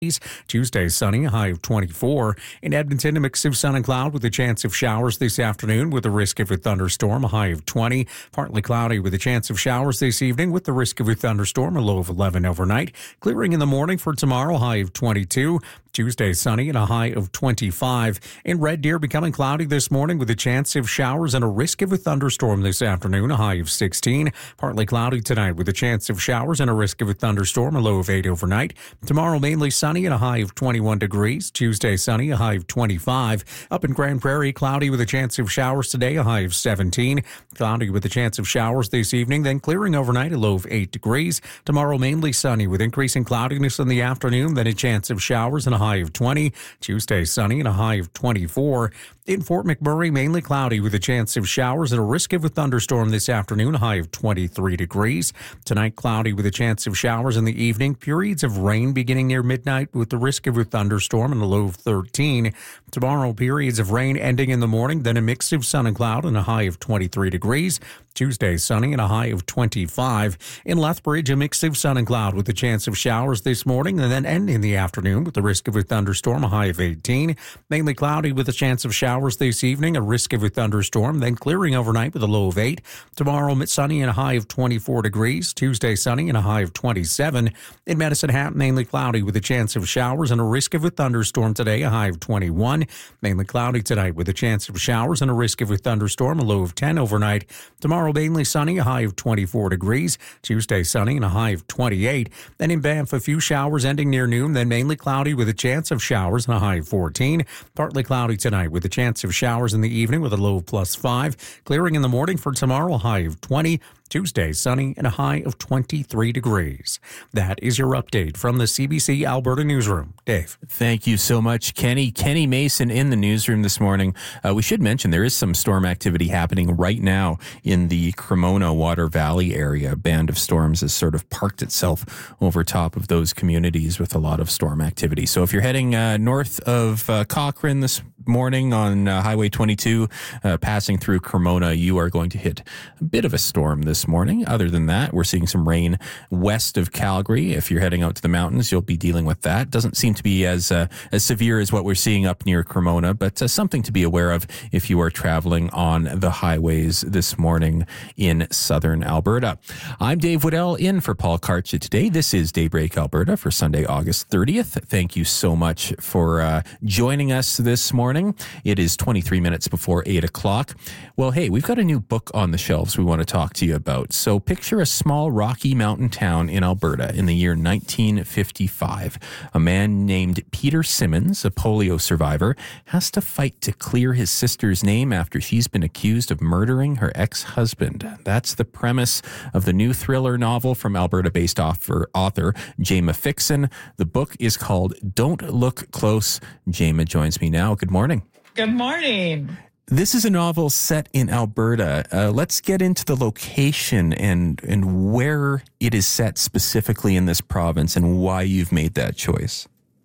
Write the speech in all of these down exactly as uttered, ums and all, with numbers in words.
Tuesday, sunny, a high of twenty-four. In Edmonton, a mix of sun and cloud with a chance of showers this afternoon with the risk of a thunderstorm, a high of twenty. Partly cloudy with a chance of showers this evening with the risk of a thunderstorm, a low of eleven overnight. Clearing in the morning for tomorrow, high of twenty-two. Tuesday, sunny and a high of twenty-five. In Red Deer, becoming cloudy this morning with a chance of showers and a risk of a thunderstorm this afternoon, a high of sixteen. Partly cloudy tonight with a chance of showers and a risk of a thunderstorm, a low of eight overnight. Tomorrow, mainly sunny and a high of twenty-one degrees. Tuesday, sunny, a high of twenty-five. Up in Grand Prairie, cloudy with a chance of showers today, a high of seventeen. Cloudy with a chance of showers this evening, then clearing overnight, a low of eight degrees. Tomorrow, mainly sunny with increasing cloudiness in the afternoon, then a chance of showers and a high of twenty. Tuesday, sunny and a high of twenty-four. In Fort McMurray, mainly cloudy with a chance of showers and a risk of a thunderstorm this afternoon, a high of twenty-three degrees. Tonight, cloudy with a chance of showers in the evening. Periods of rain beginning near midnight with the risk of a thunderstorm and a low of thirteen. Tomorrow, periods of rain ending in the morning, then a mix of sun and cloud and a high of twenty-three degrees. Tuesday, sunny and a high of twenty-five. In Lethbridge, a mix of sun and cloud with a chance of showers this morning and then end in the afternoon with the risk of a thunderstorm, a high of eighteen. Mainly cloudy with a chance of showers this evening, a risk of a thunderstorm, then clearing overnight with a low of eight. Tomorrow, sunny and a high of twenty-four degrees. Tuesday, sunny and a high of twenty-seven. In Medicine Hat, mainly cloudy with a chance of showers and a risk of a thunderstorm today, a high of twenty-one. Mainly cloudy tonight with a chance of showers and a risk of a thunderstorm, a low of ten overnight. Tomorrow, mainly sunny, a high of twenty-four degrees. Tuesday, sunny and a high of twenty-eight. Then in Banff, a few showers ending near noon, then mainly cloudy with a chance of showers and a high of fourteen. Partly cloudy tonight with a chance of showers in the evening with a low of plus five. Clearing in the morning for tomorrow, a high of twenty. Tuesday, sunny and a high of twenty-three degrees. That is your update from the C B C Alberta Newsroom. Dave. Thank you so much, Kenny. Kenny Mason in the newsroom this morning. Uh, we should mention there is some storm activity happening right now in the Cremona Water Valley area. A band of storms has sort of parked itself over top of those communities with a lot of storm activity. So if you're heading uh, north of uh, Cochrane this morning on uh, Highway twenty-two, uh, passing through Cremona, you are going to hit a bit of a storm this morning. Other than that, we're seeing some rain west of Calgary. If you're heading out to the mountains, you'll be dealing with that. Doesn't seem to be as uh, as severe as what we're seeing up near Cremona, but uh, something to be aware of if you are traveling on the highways this morning in southern Alberta. I'm Dave Woodell in for Paul Karcha today. This is Daybreak Alberta for Sunday, August thirtieth. Thank you so much for uh, joining us this morning. It is twenty-three minutes before eight o'clock. Well, hey, we've got a new book on the shelves we want to talk to you about. So picture a small Rocky Mountain town in Alberta in the year nineteen fifty-five. A man named Peter Simmons, a polio survivor, has to fight to clear his sister's name after she's been accused of murdering her ex-husband. That's the premise of the new thriller novel from Alberta-based author, author Jayma Fixon. The book is called Don't Look Close. Jayma joins me now. Good morning. Good morning. This is a novel set in Alberta. Uh, let's get into the location and and where it is set specifically in this province and why you've made that choice.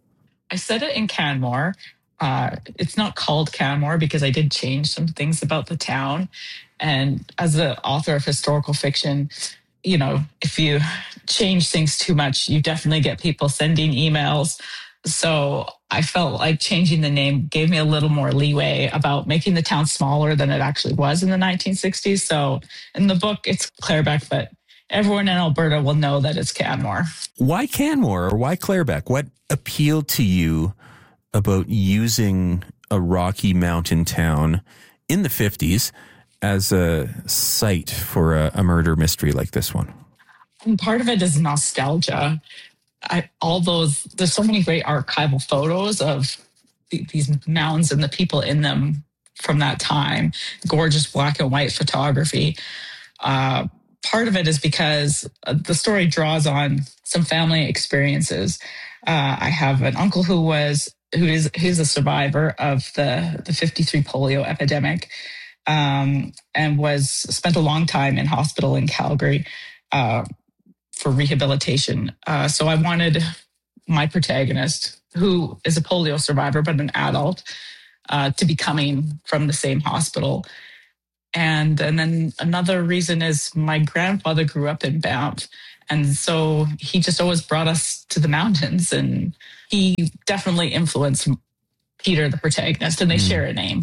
I set it in Canmore. Uh, it's not called Canmore because I did change some things about the town. And as the author of historical fiction, you know, if you change things too much, you definitely get people sending emails. So I felt like changing the name gave me a little more leeway about making the town smaller than it actually was in the nineteen sixties. So in the book, it's Clarebec, but everyone in Alberta will know that it's Canmore. Why Canmore or why Clarebec? What appealed to you about using a Rocky Mountain town in the fifties as a site for a, a murder mystery like this one? And part of it is nostalgia. I, all those, there's so many great archival photos of the, these mounds and the people in them from that time. Gorgeous black and white photography. Uh, part of it is because the story draws on some family experiences. Uh, I have an uncle who was, who is, who's a survivor of the, the fifty-three polio epidemic, um, and was spent a long time in hospital in Calgary, uh, for rehabilitation. Uh, so I wanted my protagonist, who is a polio survivor, but an adult, uh, to be coming from the same hospital. And and then another reason is my grandfather grew up in Banff. And so he just always brought us to the mountains. And he definitely influenced Peter, the protagonist, and they mm. share a name.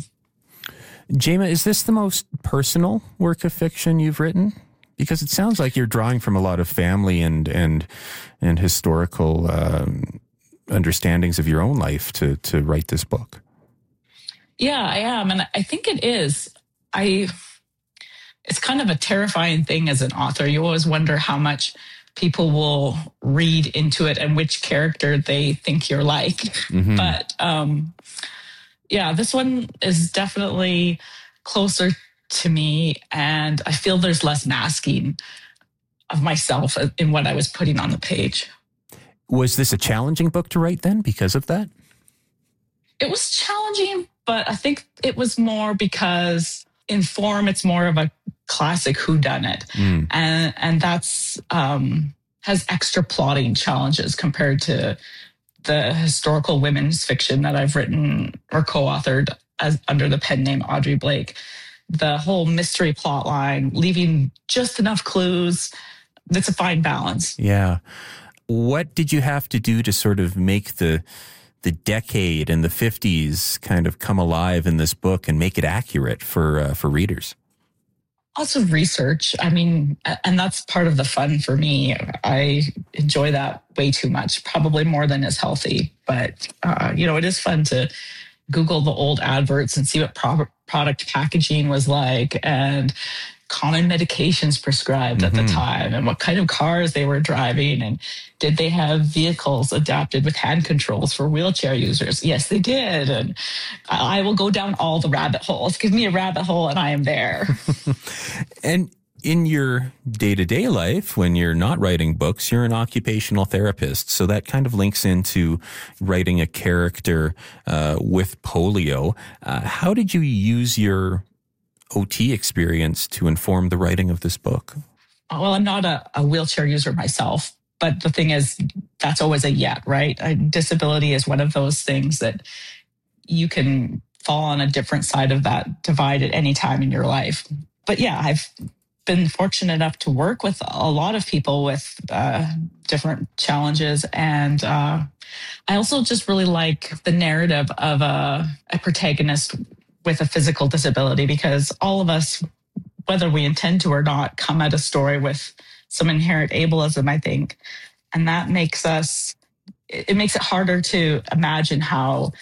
Jayma, is this the most personal work of fiction you've written? Because it sounds like you're drawing from a lot of family and and and historical um, understandings of your own life to to write this book. Yeah, I am, and I think it is. I. It's kind of a terrifying thing as an author. You always wonder how much people will read into it and which character they think you're like. Mm-hmm. But um, yeah, this one is definitely closer to me, and I feel there's less masking of myself in what I was putting on the page. Was this a challenging book to write then because of that? It was challenging, but I think it was more because in form, it's more of a classic whodunit. Mm. And and that's um, has extra plotting challenges compared to the historical women's fiction that I've written or co-authored as under the pen name Audrey Blake. The whole mystery plot line, leaving just enough clues. It's a fine balance. Yeah. What did you have to do to sort of make the the decade and the fifties kind of come alive in this book and make it accurate for uh, for readers? Lots of research. I mean, and that's part of the fun for me. I enjoy that way too much, probably more than is healthy. But, uh, you know, it is fun to Google the old adverts and see what pro- product packaging was like and common medications prescribed mm-hmm. at the time and what kind of cars they were driving. And did they have vehicles adapted with hand controls for wheelchair users? Yes, they did. And I will go down all the rabbit holes. Give me a rabbit hole and I am there. And in your day-to-day life, when you're not writing books, you're an occupational therapist. So that kind of links into writing a character uh, with polio. Uh, how did you use your O T experience to inform the writing of this book? Well, I'm not a, a wheelchair user myself, but the thing is, that's always a yet, right? A disability is one of those things that you can fall on a different side of that divide at any time in your life. But yeah, I've been fortunate enough to work with a lot of people with uh, different challenges. And uh, I also just really like the narrative of a, a protagonist with a physical disability, because all of us, whether we intend to or not, come at a story with some inherent ableism, I think. And that makes us, it makes it harder to imagine how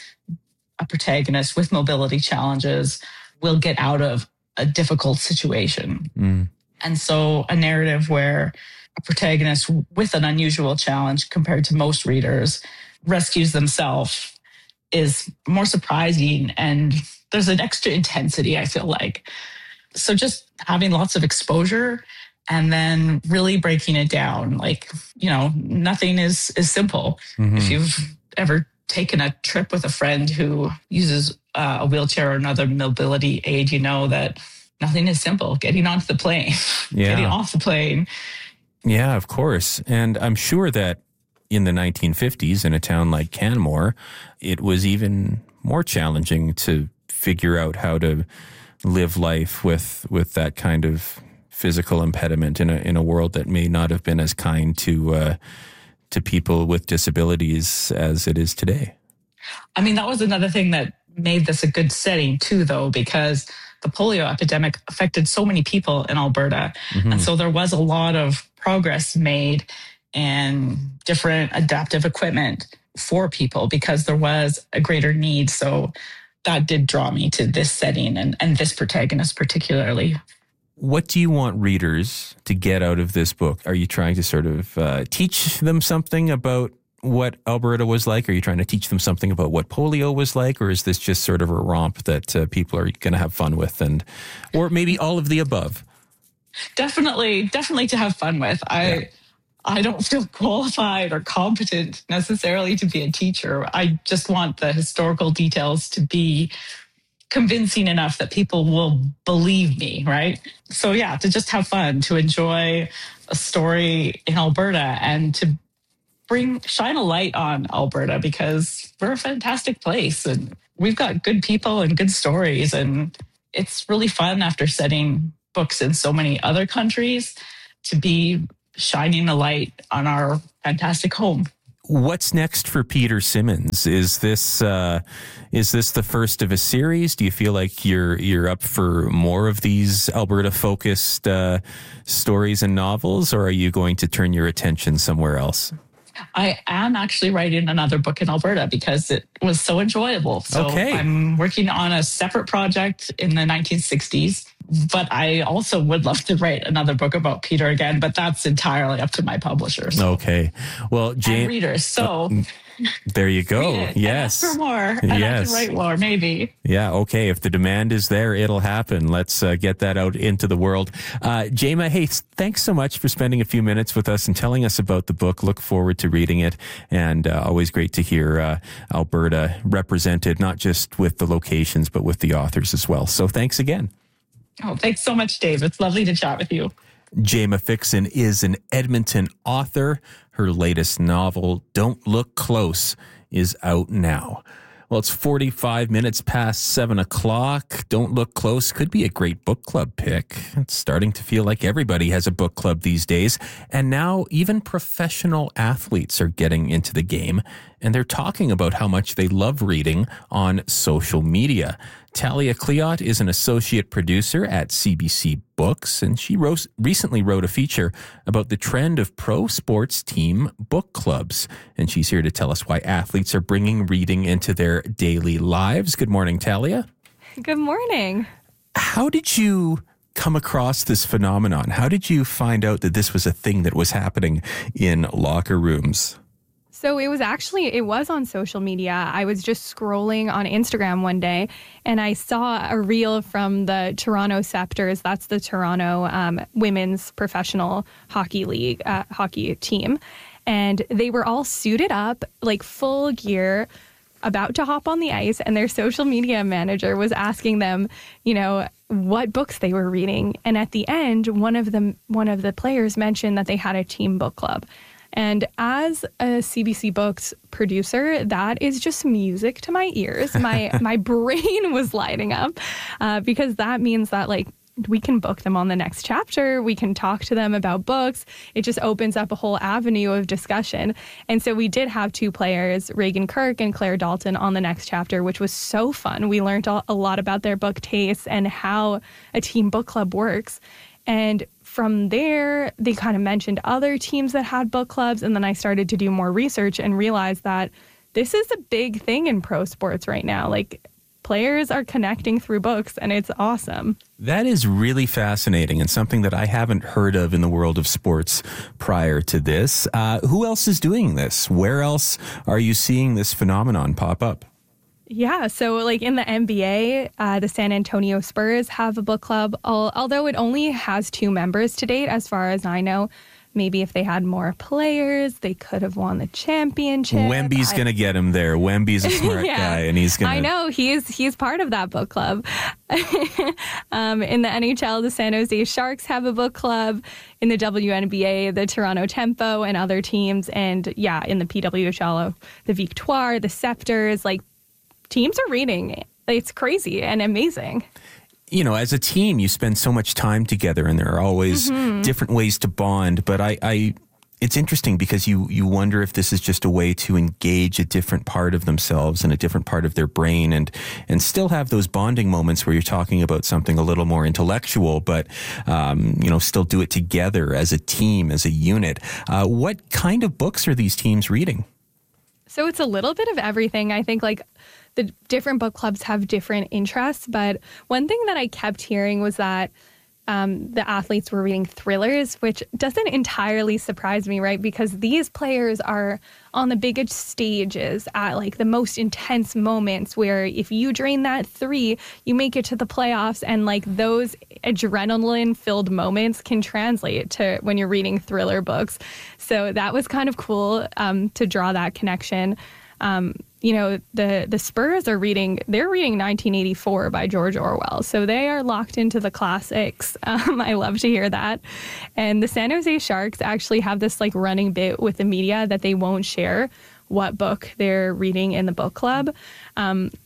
a protagonist with mobility challenges will get out of a difficult situation. Mm. And so a narrative where a protagonist with an unusual challenge compared to most readers rescues themselves is more surprising, and there's an extra intensity, I feel like. So just having lots of exposure and then really breaking it down. Like, you know, nothing is, is simple. Mm-hmm. If you've ever taken a trip with a friend who uses uh, a wheelchair or another mobility aid, you know that nothing is simple. Getting onto the plane, yeah. getting off the plane. Yeah, of course. And I'm sure that in the nineteen fifties in a town like Canmore, it was even more challenging to figure out how to live life with with that kind of physical impediment in a in a world that may not have been as kind to uh, to people with disabilities as it is today. I mean, that was another thing that made this a good setting too, though, because the polio epidemic affected so many people in Alberta. Mm-hmm. And so there was a lot of progress made and different adaptive equipment for people because there was a greater need. So that did draw me to this setting and, and this protagonist particularly. What do you want readers to get out of this book? Are you trying to sort of uh, teach them something about what Alberta was like? Are you trying to teach them something about what polio was like? Or is this just sort of a romp that uh, people are going to have fun with? And, or maybe all of the above? Definitely, definitely to have fun with. I, yeah. I don't feel qualified or competent necessarily to be a teacher. I just want the historical details to be convincing enough that people will believe me, right? So yeah, to just have fun, to enjoy a story in Alberta and to bring, shine a light on Alberta because we're a fantastic place and we've got good people and good stories. And it's really fun after setting books in so many other countries to be shining a light on our fantastic home. What's next for Peter Simmons? Is this uh, is this the first of a series? Do you feel like you're you're up for more of these Alberta-focused uh, stories and novels, or are you going to turn your attention somewhere else? I am actually writing another book in Alberta because it was so enjoyable. So okay. I'm working on a separate project in the nineteen sixties, but I also would love to write another book about Peter again, but that's entirely up to my publishers. Okay. Well, Jane, and readers. So uh, there you go. Read it Yes. and ask for more. And yes. I can write more, maybe. Yeah. Okay. If the demand is there, it'll happen. Let's uh, get that out into the world. Uh, Jayma, hey, thanks so much for spending a few minutes with us and telling us about the book. Look forward to reading it. And uh, always great to hear uh, Alberta represented, not just with the locations, but with the authors as well. So thanks again. Oh, thanks so much, Dave. It's lovely to chat with you. Jayma Fixon is an Edmonton author. Her latest novel, Don't Look Close, is out now. Well, it's forty-five minutes past seven o'clock. Don't Look Close could be a great book club pick. It's starting to feel like everybody has a book club these days. And now even professional athletes are getting into the game, and they're talking about how much they love reading on social media. Talia Cleott is an associate producer at C B C Books, and she wrote, recently wrote a feature about the trend of pro sports team book clubs. And she's here to tell us why athletes are bringing reading into their daily lives. Good morning, Talia. Good morning. How did you come across this phenomenon? How did you find out that this was a thing that was happening in locker rooms? So it was actually, it was on social media. I was just scrolling on Instagram one day and I saw a reel from the Toronto Scepters. That's the Toronto um, Women's Professional Hockey League uh, hockey team. And they were all suited up, like full gear, about to hop on the ice. And their social media manager was asking them, you know, what books they were reading. And at the end, one of them, one of the players mentioned that they had a team book club. And as a C B C Books producer, that is just music to my ears. My my brain was lighting up uh, because that means that, like, we can book them on the next chapter. We can talk to them about books. It just opens up a whole avenue of discussion. And so we did have two players, Reagan Kirk and Claire Dalton, on the next chapter, which was so fun. We learned a lot about their book tastes and how a team book club works. And from there, they kind of mentioned other teams that had book clubs. And then I started to do more research and realized that this is a big thing in pro sports right now. Like, players are connecting through books, and it's awesome. That is really fascinating and something that I haven't heard of in the world of sports prior to this. Uh, who else is doing this? Where else are you seeing this phenomenon pop up? Yeah, so like in the N B A, uh, the San Antonio Spurs have a book club, al- although it only has two members to date, as far as I know. Maybe if they had more players, they could have won the championship. Wemby's going to get him there. Wemby's a smart yeah, guy, and he's going to... I know, he's he's part of that book club. um, in the N H L, the San Jose Sharks have a book club. In the W N B A, the Toronto Tempo and other teams. And yeah, in the P W H L, the Victoire, the Scepters, like, teams are reading. It's crazy and amazing. You know, as a team, you spend so much time together, and there are always mm-hmm. different ways to bond. But I, I, it's interesting because you, you wonder if this is just a way to engage a different part of themselves and a different part of their brain, and and still have those bonding moments where you're talking about something a little more intellectual, but um, you know, still do it together as a team, as a unit. Uh, what kind of books are these teams reading? So it's a little bit of everything. I think, like, the different book clubs have different interests, but one thing that I kept hearing was that um, the athletes were reading thrillers, which doesn't entirely surprise me, right? Because these players are on the biggest stages at, like, the most intense moments where if you drain that three, you make it to the playoffs, and, like, those adrenaline-filled moments can translate to when you're reading thriller books. So that was kind of cool um, to draw that connection. Um, you know, the, the Spurs are reading, they're reading nineteen eighty-four by George Orwell. So they are locked into the classics. Um, I love to hear that. And the San Jose Sharks actually have this, like, running bit with the media that they won't share what book they're reading in the book club. Um,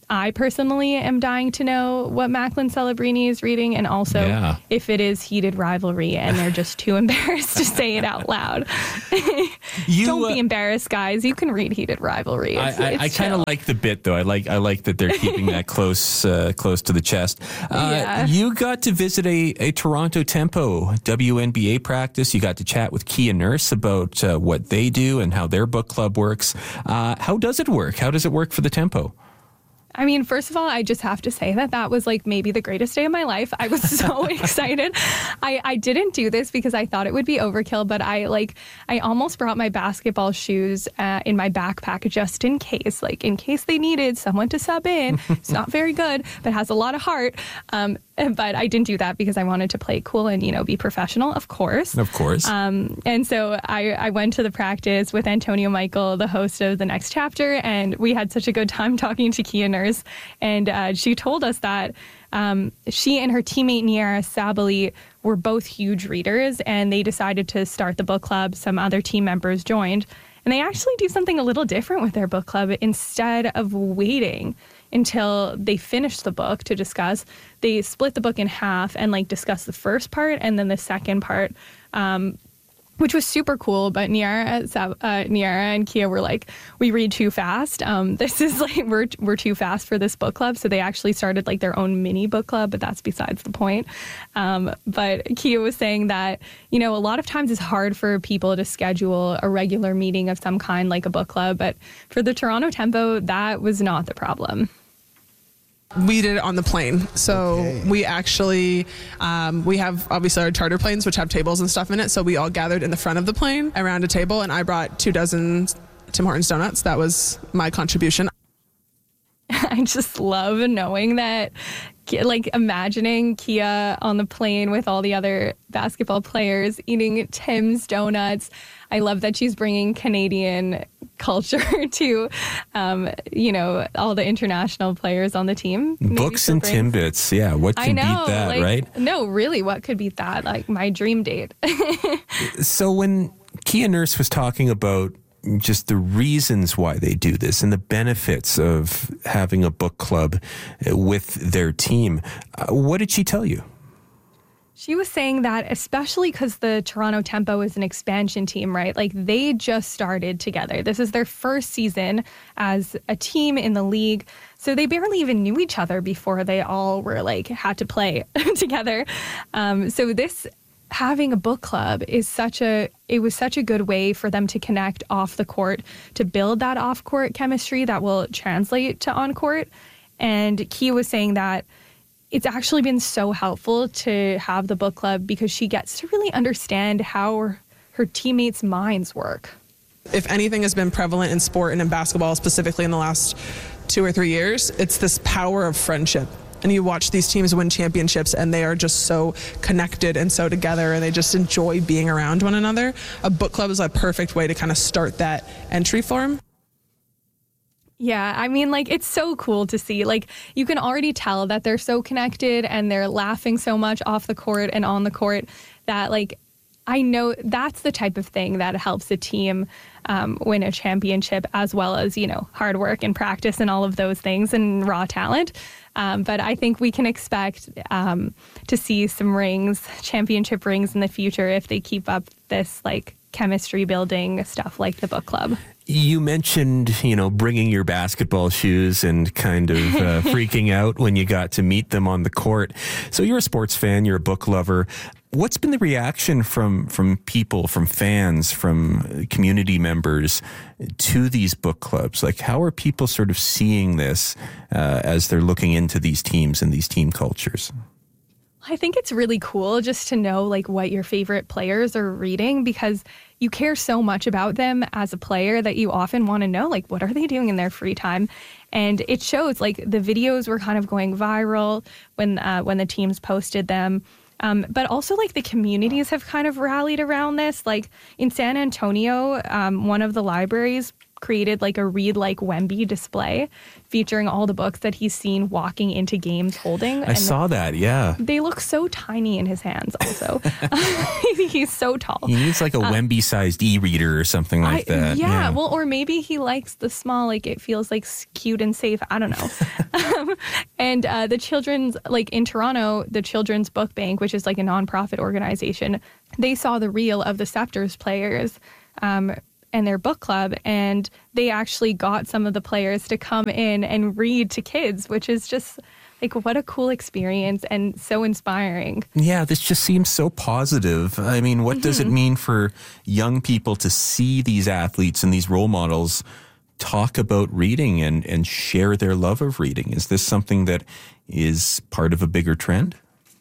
I personally am dying to know what Macklin Celebrini is reading, and also yeah. if it is Heated Rivalry and they're just too embarrassed to say it out loud. you, Don't uh, be embarrassed, guys. You can read Heated Rivalry. It's, I, I, I kind of like the bit, though. I like I like that they're keeping that close uh, close to the chest. Uh, yeah. You got to visit a, a Toronto Tempo W N B A practice. You got to chat with Kia Nurse about uh, what they do and how their book club works. Uh, how does it work? How does it work for the Tempo? I mean, first of all, I just have to say that that was like maybe the greatest day of my life. I was so excited. I, I didn't do this because I thought it would be overkill, but I like I almost brought my basketball shoes uh, in my backpack just in case, like in case they needed someone to sub in. It's not very good, but has a lot of heart. Um, but I didn't do that because I wanted to play cool and, you know, be professional, of course. Of course. Um, and so I, I went to the practice with Antonio Michael, the host of The Next Chapter, and we had such a good time talking to Kia Nurse. And uh, she told us that um, she and her teammate Niara Sabali were both huge readers, and they decided to start the book club. Some other team members joined. And they actually do something a little different with their book club. Instead of waiting until they finish the book to discuss, they split the book in half and like discuss the first part and then the second part, um, which was super cool. But Niara, uh, Niara and Kia were like, we read too fast. Um, this is like, we're, we're too fast for this book club. So they actually started like their own mini book club, but that's besides the point. Um, but Kia was saying that, you know, a lot of times it's hard for people to schedule a regular meeting of some kind, like a book club. But for the Toronto Tempo, that was not the problem. We did it on the plane. So okay. we actually, um, we have obviously our charter planes, which have tables and stuff in it. So we all gathered in the front of the plane around a table, and I brought two dozen Tim Hortons donuts. That was my contribution. I just love knowing that, like imagining Kia on the plane with all the other basketball players eating Tim's donuts. I love that she's bringing Canadian culture to, um, you know, all the international players on the team. Maybe Books and brings... Timbits. Yeah. What can know, beat that, like, right? No, really. What could beat that? Like my dream date. So when Kia Nurse was talking about just the reasons why they do this and the benefits of having a book club with their team, uh, what did she tell you? She was saying that especially because the Toronto Tempo is an expansion team, right? Like they just started together. This is their first season as a team in the league. So they barely even knew each other before they all were like had to play together. Um, so this having a book club is such a, it was such a good way for them to connect off the court, to build that off court chemistry that will translate to on court. And Kia was saying that it's actually been so helpful to have the book club because she gets to really understand how her, her teammates' minds work. If anything has been prevalent in sport and in basketball, specifically in the last two or three years, it's this power of friendship. And you watch these teams win championships and they are just so connected and so together and they just enjoy being around one another. A book club is a perfect way to kind of start that entry for them. Yeah, I mean, like, it's so cool to see. Like, you can already tell that they're so connected and they're laughing so much off the court and on the court that, like, I know that's the type of thing that helps a team um, win a championship, as well as, you know, hard work and practice and all of those things and raw talent. Um, but I think we can expect um, to see some rings, championship rings in the future if they keep up this, like, chemistry building stuff like the book club. You mentioned, you know, bringing your basketball shoes and kind of uh, freaking out when you got to meet them on the court. So you're a sports fan, you're a book lover. What's been the reaction from from people, from fans, from community members to these book clubs? Like, how are people sort of seeing this uh, as they're looking into these teams and these team cultures? I think it's really cool just to know like what your favorite players are reading, because you care so much about them as a player that you often want to know, like, what are they doing in their free time? And it shows, like, the videos were kind of going viral when uh, when the teams posted them. Um, but also, like, the communities have kind of rallied around this. Like, in San Antonio, um, one of the libraries created like a Read Like Wemby display featuring all the books that he's seen walking into games holding. I and saw that, yeah. They look so tiny in his hands also. He's so tall. He needs like a uh, Wemby-sized e-reader or something like I, that. Yeah, yeah, well, or maybe he likes the small, like it feels like cute and safe. I don't know. um, and uh, the children's, like in Toronto, the Children's Book Bank, which is like a nonprofit organization, they saw the reel of the Scepters players um, and their book club, and they actually got some of the players to come in and read to kids, which is just like, what a cool experience and so inspiring. Yeah, this just seems so positive. I mean, what mm-hmm. does it mean for young people to see these athletes and these role models talk about reading and, and share their love of reading? Is this something that is part of a bigger trend?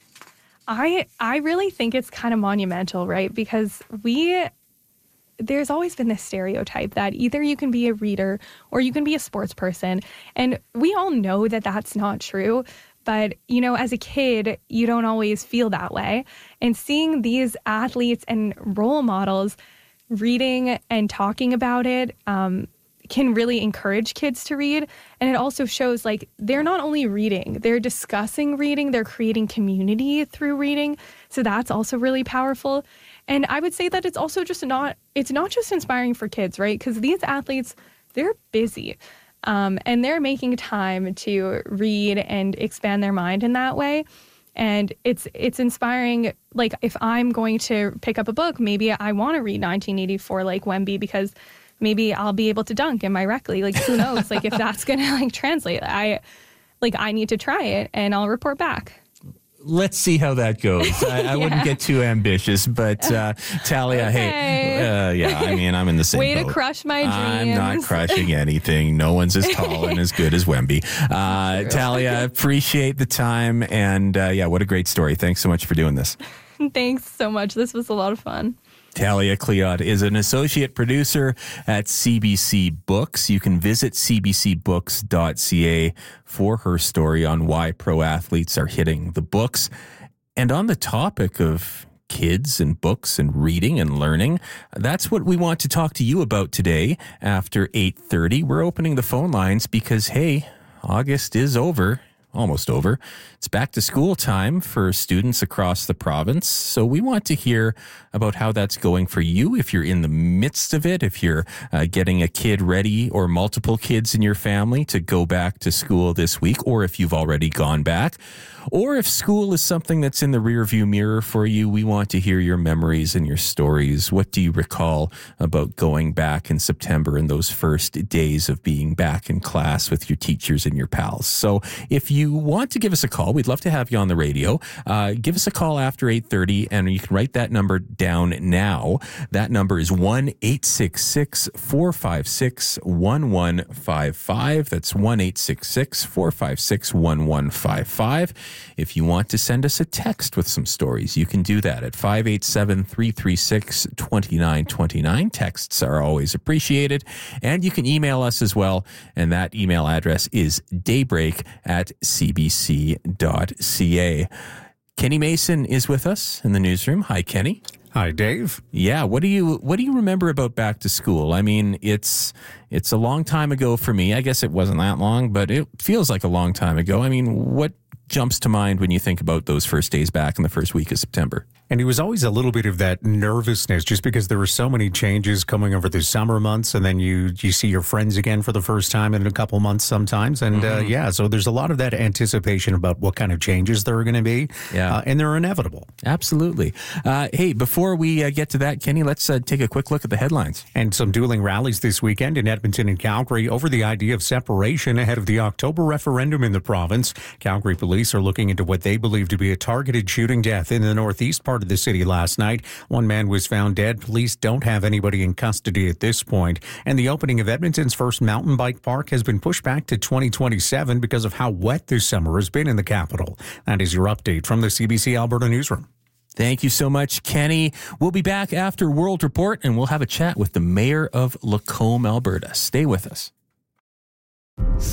I I really think it's kind of monumental, right? Because we... there's always been this stereotype that either you can be a reader or you can be a sports person. And we all know that that's not true. But, you know, as a kid, you don't always feel that way. And seeing these athletes and role models reading and talking about it um, can really encourage kids to read. And it also shows like they're not only reading, they're discussing reading, they're creating community through reading. So that's also really powerful. And I would say that it's also just not, it's not just inspiring for kids, right? Because these athletes, they're busy um, and they're making time to read and expand their mind in that way. And it's it's inspiring. Like if I'm going to pick up a book, maybe I want to read nineteen eighty-four like Wemby because maybe I'll be able to dunk in my rec league. Like who knows? Like if that's going to like translate, I like I need to try it and I'll report back. Let's see how that goes. I, I yeah. wouldn't get too ambitious, but uh, Talia, okay. hey, uh, yeah, I mean, I'm in the same Way boat. to crush my dreams. I'm not crushing anything. No one's as tall and as good as Wemby. Uh, Talia, appreciate the time, and uh, yeah, what a great story. Thanks so much for doing this. Thanks so much. This was a lot of fun. Talia Cleod is an associate producer at C B C Books. You can visit c b c books dot c a for her story on why pro athletes are hitting the books. And on the topic of kids and books and reading and learning, that's what we want to talk to you about today after eight thirty. We're opening the phone lines because, hey, August is over. Almost over. It's back to school time for students across the province. So we want to hear about how that's going for you. If you're in the midst of it, if you're uh, getting a kid ready or multiple kids in your family to go back to school this week, or if you've already gone back, or if school is something that's in the rearview mirror for you, we want to hear your memories and your stories. What do you recall about going back in September and those first days of being back in class with your teachers and your pals? So if you want to give us a call, we'd love to have you on the radio. Uh, give us a call after eight thirty, and you can write that number down now. That number is one eight six six, four five six, one one five five. That's one eight six six, four five six, one one five five. If you want to send us a text with some stories, you can do that at five eight seven, three three six, two nine two nine. Texts are always appreciated. And you can email us as well, and that email address is daybreak at c b c dot c a. Kenny Mason is with us in the newsroom. Hi, Kenny. Hi, Dave. Yeah, what do you what do you remember about back to school? I mean, it's it's a long time ago for me. I guess it wasn't that long, but it feels like a long time ago. I mean, what jumps to mind when you think about those first days back in the first week of September? And it was always a little bit of that nervousness just because there were so many changes coming over the summer months, and then you you see your friends again for the first time in a couple months sometimes. And mm-hmm. uh, yeah, so there's a lot of that anticipation about what kind of changes there are going to be. Yeah. Uh, and they're inevitable. Absolutely. Uh, hey, before we uh, get to that, Kenny, let's uh, take a quick look at the headlines. And some dueling rallies this weekend in Edmonton and Calgary over the idea of separation ahead of the October referendum in the province. Calgary police are looking into what they believe to be a targeted shooting death in the northeast part of the city last night. One man was found dead. Police don't have anybody in custody at this point. And the opening of Edmonton's first mountain bike park has been pushed back to twenty twenty-seven because of how wet this summer has been in the capital. That is your update from the C B C Alberta Newsroom. Thank you so much, Kenny. We'll be back after World Report, and we'll have a chat with the mayor of Lacombe, Alberta. Stay with us.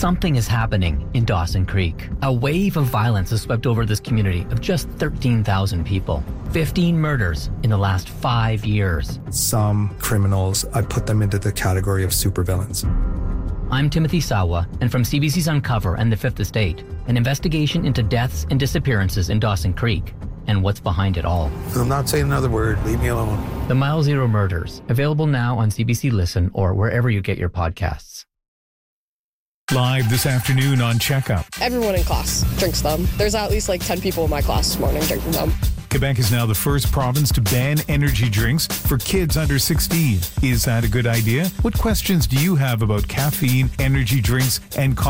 Something is happening in Dawson Creek. A wave of violence has swept over this community of just thirteen thousand people. fifteen murders in the last five years. Some criminals, I put them into the category of supervillains. I'm Timothy Sawa, and from C B C's Uncover and The Fifth Estate, an investigation into deaths and disappearances in Dawson Creek and what's behind it all. I'm not saying another word. Leave me alone. The Mile Zero Murders, available now on C B C Listen or wherever you get your podcasts. Live this afternoon on Checkup. Everyone in class drinks them. There's at least like ten people in my class this morning drinking them. Quebec is now the first province to ban energy drinks for kids under sixteen. Is that a good idea? What questions do you have about caffeine, energy drinks, and coffee?